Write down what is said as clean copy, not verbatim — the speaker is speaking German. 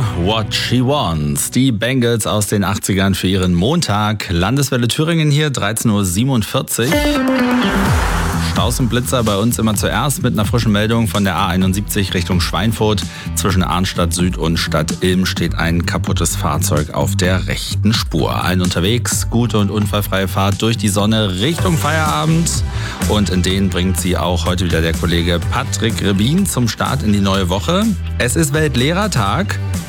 You What She Wants. Die Bangles aus den 80ern für ihren Montag. Landeswelle Thüringen hier, 13.47 Uhr. Staus und Blitzer bei uns immer zuerst mit einer frischen Meldung von der A71 Richtung Schweinfurt. Zwischen Arnstadt Süd und Stadt Ilm steht ein kaputtes Fahrzeug auf der rechten Spur. Allen unterwegs, gute und unfallfreie Fahrt durch die Sonne Richtung Feierabend. Und in den bringt sie auch heute wieder der Kollege Patrick Rebin zum Start in die neue Woche. Es ist Weltlehrertag